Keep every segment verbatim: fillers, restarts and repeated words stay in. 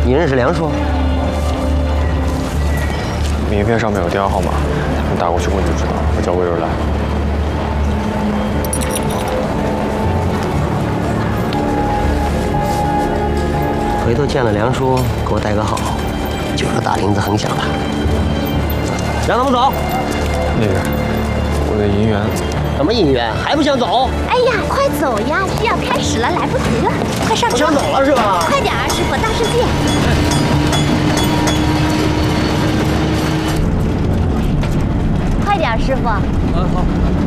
你认识梁叔？ 名片上面有电话号码，你打过去问就知道。我叫魏若兰。 回头见了梁叔，给我带个好，就说大林子很想他。让他们走。 那个，我的银元。 什么银元？还不想走？ 哎呀，快走呀！需要开始了，来不及了，快上车！ 不想走了是吧？ 快点啊，师傅，大世界！快点，师傅。 嗯，好。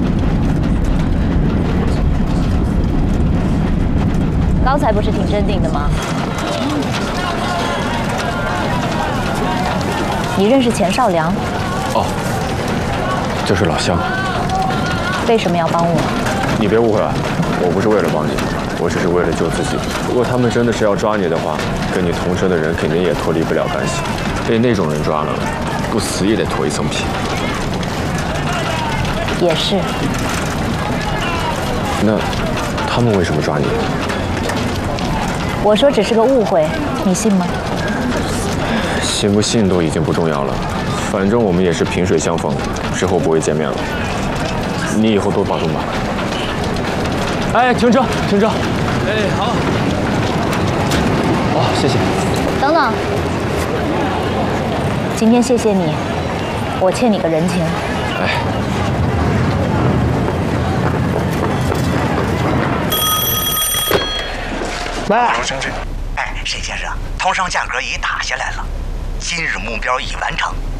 刚才不是挺镇定的吗？你认识钱少良？ 哦，就是老乡。 为什么要帮我？ 你别误会啊，我不是为了帮你，我只是为了救自己。如果他们真的是要抓你的话，跟你同车的人肯定也脱离不了干系。被那种人抓了，不死也得脱一层皮。 也是。 那他们为什么抓你？ 我说只是个误会，你信吗？ 信不信都已经不重要了，反正我们也是萍水相逢，之后不会见面了。你以后多保重吧。哎，停车，停车。 哎，好。 好，谢谢。 等等，今天谢谢你，我欠你个人情。 哎。 喂。 哎，沈先生，通商价格已打下来了，今日目标已完成。